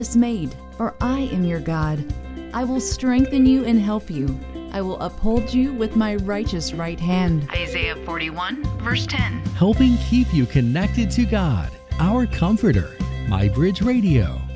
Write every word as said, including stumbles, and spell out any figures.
dismayed, for I am your God. I will strengthen you and help you. I will uphold you with my righteous right hand. Isaiah forty-one, verse ten. Helping keep you connected to God, our Comforter. My Bridge Radio.